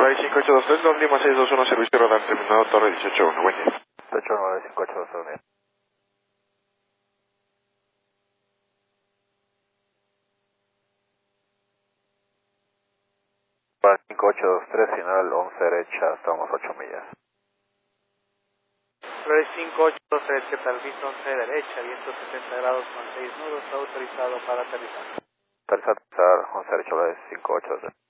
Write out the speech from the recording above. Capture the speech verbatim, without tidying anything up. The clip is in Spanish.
Rally cinco ocho dos tres, Don Lima seis dos uno, servicio radar terminado, Torre dieciocho uno, buen día. ocho nueve cinco ocho dos uno. Para cinco ocho dos tres, final once derecha, estamos ocho millas. Rally cinco ocho dos tres, ¿qué tal? Visto once derecha, viento setenta grados con seis nudos, autorizado para aterrizar. Aterrizar, once derecha, cinco ocho dos tres.